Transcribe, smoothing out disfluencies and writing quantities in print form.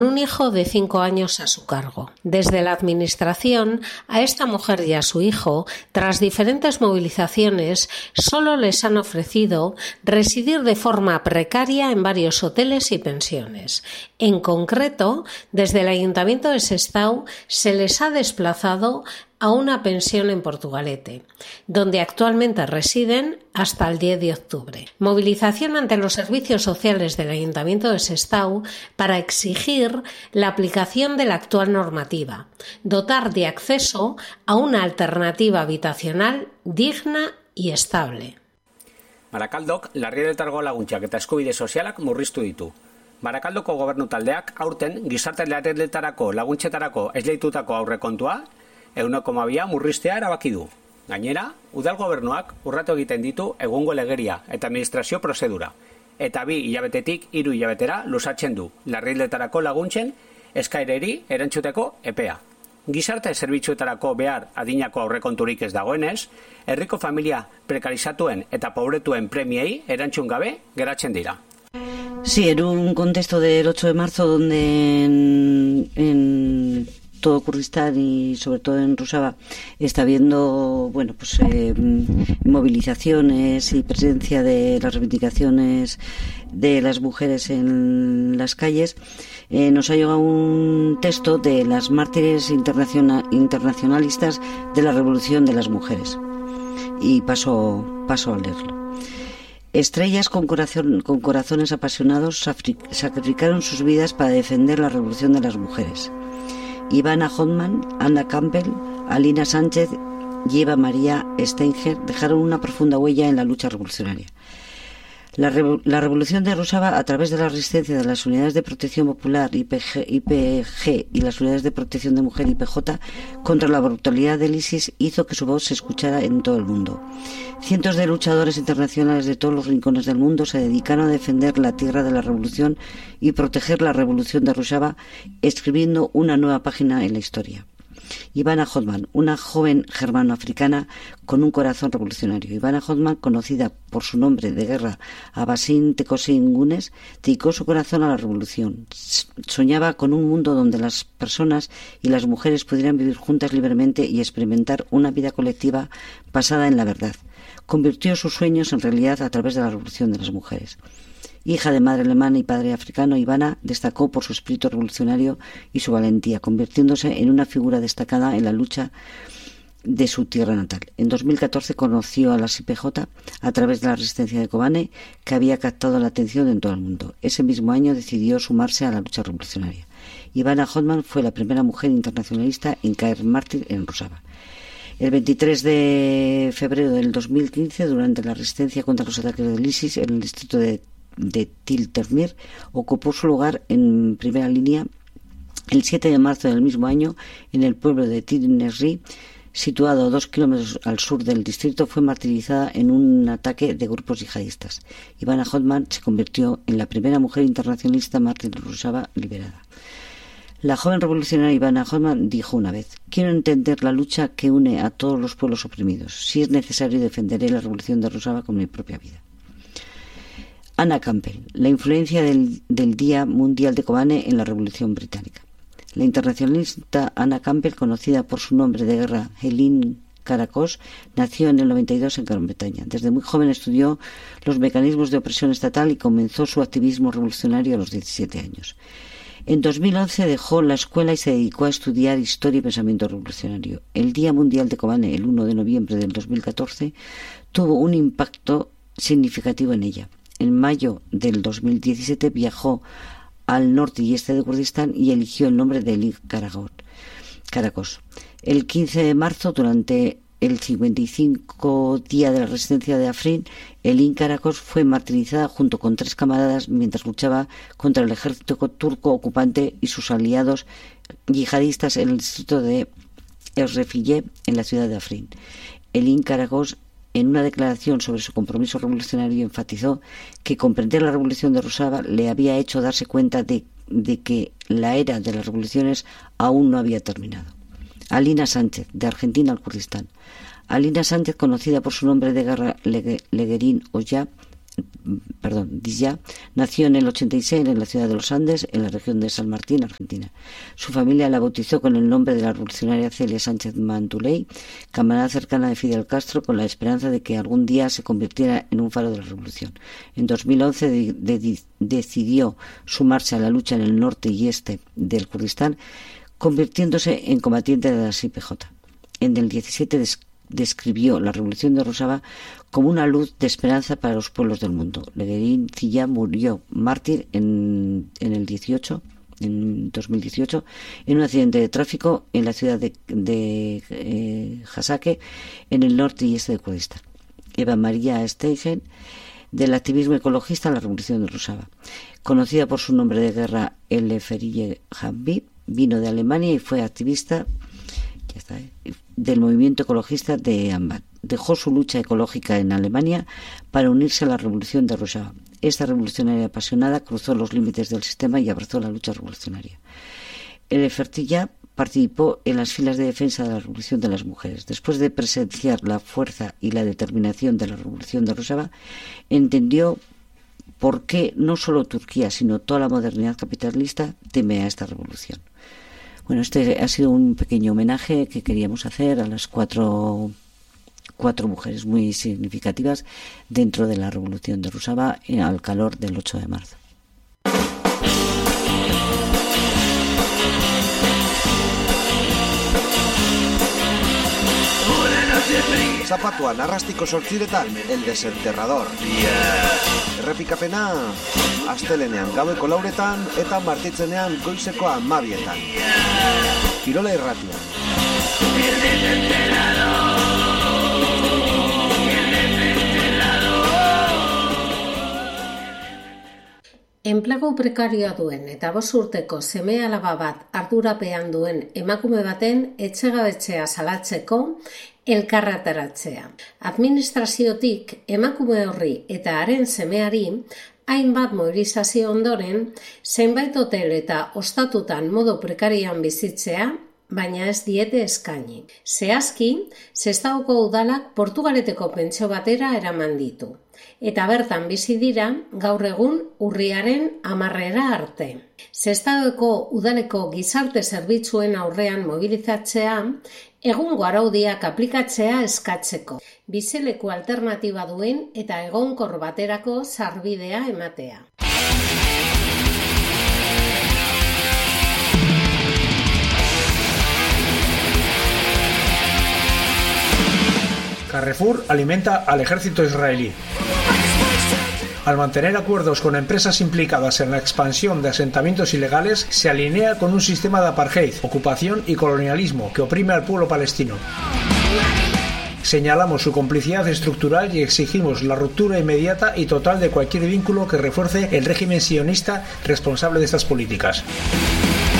un hijo de 5 años a su cargo. Desde la administración, a esta mujer y a su hijo, tras diferentes movilizaciones, solo les han ofrecido residir de forma precaria en varios hoteles y pensiones. En concreto, desde el Ayuntamiento de Sestao se les ha desplazado a una pensión en Portugalete, donde actualmente residen hasta el 10 de octubre. Movilización ante los servicios sociales del Ayuntamiento de Sestao para exigir la aplicación de la actual normativa, dotar de acceso a una alternativa habitacional digna y estable. Barakaldok larrialdietako laguntzak eta eskubide sozialak murriztu ditu. Barakaldoko gobernu taldeak aurten gizarte larrialdietarako laguntzetarako esleitutako aurrekontua 1,2 murriztea erabaki du. Gainera, udal gobernuak urratu egiten ditu egungo legeria eta administrazio prozedura. Eta 2 hilabetetik 3 hilabetera luzatzen du larrialdetarako laguntzen eskaereri erantzuteko epea. Gizarte zerbitzuetarako behar adinako aurrekonturik ez dagoenez, herriko familia prekarizatuen eta pobretuen premiei erantzun gabe geratzen dira. Sí, en un contexto del 8 de marzo donde en todo Kurdistán y sobre todo en Rojava está habiendo movilizaciones y presencia de las reivindicaciones de las mujeres en las calles, nos ha llegado un texto de las mártires internacionalistas de la Revolución de las Mujeres y paso a leerlo. Estrellas con corazones apasionados sacrificaron sus vidas para defender la revolución de las mujeres. Ivana Hodman, Anna Campbell, Alina Sánchez y Eva María Steinger dejaron una profunda huella en la lucha revolucionaria. La revolución de Rojava, a través de la resistencia de las unidades de protección popular IPG y las unidades de protección de mujer IPJ contra la brutalidad del ISIS, hizo que su voz se escuchara en todo el mundo. Cientos de luchadores internacionales de todos los rincones del mundo se dedicaron a defender la tierra de la revolución y proteger la revolución de Rojava, escribiendo una nueva página en la historia. Ivana Hodman, una joven germano-africana con un corazón revolucionario. Ivana Hodman, conocida por su nombre de guerra Abasin Tekosin Gunes, dedicó su corazón a la revolución. Soñaba con un mundo donde las personas y las mujeres pudieran vivir juntas libremente y experimentar una vida colectiva basada en la verdad. Convirtió sus sueños en realidad a través de la revolución de las mujeres. Hija de madre alemana y padre africano, Ivana destacó por su espíritu revolucionario y su valentía, convirtiéndose en una figura destacada en la lucha de su tierra natal. En 2014 conoció a las IPJ a través de la resistencia de Kobane, que había captado la atención en todo el mundo. Ese mismo año decidió sumarse a la lucha revolucionaria. Ivana Hodman fue la primera mujer internacionalista en caer mártir en Rojava. El 23 de febrero del 2015, durante la resistencia contra los ataques del ISIS en el distrito de Tiltermir, ocupó su lugar en primera línea. El 7 de marzo del mismo año, en el pueblo de Tidnesri, situado a 2 kilómetros al sur del distrito, fue martirizada en un ataque de grupos yihadistas. Ivana Hodman se convirtió en la primera mujer internacionalista mártir de Rojava liberada. La joven revolucionaria Ivana Hodman dijo una vez: «Quiero entender la lucha que une a todos los pueblos oprimidos. Si es necesario, defenderé la revolución de Rojava con mi propia vida». Anna Campbell, la influencia del Día Mundial de Kobane en la Revolución Británica. La internacionalista Anna Campbell, conocida por su nombre de guerra Helene Caracos, nació en el 92 en Gran Bretaña. Desde muy joven estudió los mecanismos de opresión estatal y comenzó su activismo revolucionario a los 17 años. En 2011 dejó la escuela y se dedicó a estudiar historia y pensamiento revolucionario. El Día Mundial de Kobane, el 1 de noviembre del 2014, tuvo un impacto significativo en ella. En mayo del 2017 viajó al norte y este de Kurdistán y eligió el nombre de Elin Caracos. El 15 de marzo, durante el 55 día de la resistencia de Afrin, Elin Caracos fue martirizada junto con 3 camaradas mientras luchaba contra el ejército turco ocupante y sus aliados yihadistas en el distrito de Errefille, en la ciudad de Afrin. Elin Caracos, en una declaración sobre su compromiso revolucionario, enfatizó que comprender la revolución de Rojava le había hecho darse cuenta de que la era de las revoluciones aún no había terminado. Alina Sánchez, de Argentina al Kurdistán. Alina Sánchez, conocida por su nombre de guerra Leguerín Oya, nació en el 86 en la ciudad de Los Andes, en la región de San Martín, Argentina. Su familia la bautizó con el nombre de la revolucionaria Celia Sánchez Mantuley, camarada cercana de Fidel Castro, con la esperanza de que algún día se convirtiera en un faro de la revolución. En 2011 decidió sumarse a la lucha en el norte y este del Kurdistán, convirtiéndose en combatiente de las IPJ. En el 17 describió la revolución de Rojava como una luz de esperanza para los pueblos del mundo. Leguerín Cilla murió mártir en 2018 en un accidente de tráfico en la ciudad de Hasake, en el norte y este de Kurdistán. Eva María Steigen, del activismo ecologista en la revolución de Rojava. Conocida por su nombre de guerra, El Ferille Hambi, vino de Alemania y fue activista del movimiento ecologista de Ambat. Dejó su lucha ecológica en Alemania para unirse a la revolución de Rojava. Esta revolucionaria apasionada cruzó los límites del sistema y abrazó la lucha revolucionaria. El Fertilla participó en las filas de defensa de la revolución de las mujeres. Después de presenciar la fuerza y la determinación de la revolución de Rojava, entendió por qué no solo Turquía, sino toda la modernidad capitalista teme a esta revolución. Bueno, este ha sido un pequeño homenaje que queríamos hacer a las cuatro mujeres muy significativas dentro de la revolución de Rojava al calor del 8 de marzo. Zapatuan arrastiko 8etan, El Desenterrador. Errepikapena astelenean gaueko 4etan eta martitzenean goizeko 12etan. Kirola Irratian. Enplegu prekarioa duen eta 5 urteko seme-alaba bat ardurapean duen emakume baten etxegabetzea salatzeko elkarretaratzea. Administraziotik emakume horri eta haren semeari hainbat mobilizazio ondoren zenbait hotel eta ostatutan modu prekarian bizitzea, baina ez diete eskaini. Zehazki, Sestaoko udalak Portugaleteko pentsio batera eraman ditu. Eta bertan bizi dira gaur egun urriaren 10 arte. Sestaoko udaleko gizarte zerbitzuen aurrean mobilizatzea, egungo araudiak aplikatzea eskatzeko, bizileku alternatiba duen eta egonkor baterako sarbidea ematea. Carrefour alimenta al ejército israelí. Al mantener acuerdos con empresas implicadas en la expansión de asentamientos ilegales, se alinea con un sistema de apartheid, ocupación y colonialismo que oprime al pueblo palestino. Señalamos su complicidad estructural y exigimos la ruptura inmediata y total de cualquier vínculo que refuerce el régimen sionista responsable de estas políticas.